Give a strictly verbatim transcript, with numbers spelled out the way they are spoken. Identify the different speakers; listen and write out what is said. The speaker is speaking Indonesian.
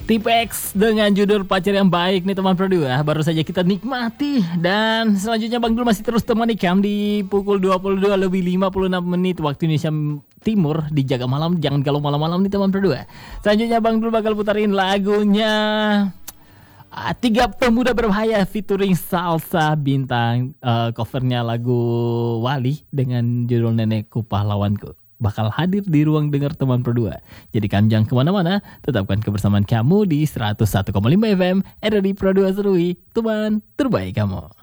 Speaker 1: Tipex dengan judul Pacar Yang Baik nih teman berdua. Baru saja kita nikmati. Dan selanjutnya Bang Dul masih terus temani kamu di pukul dua puluh dua lebih lima puluh enam menit waktu Indonesia Timur. Dijaga malam, jangan kalau malam-malam nih teman berdua. Selanjutnya Bang Dul bakal putarin lagunya ah, Tiga Pemuda Berbahaya featuring Salsa Bintang. uh, Covernya lagu Wali dengan judul Nenekku Pahlawanku bakal hadir di ruang dengar teman berdua. Jadi kamu jangan kemana-mana, tetapkan kebersamaan kamu di seratus satu koma lima F M R D Pro dua Serui, teman terbaik kamu.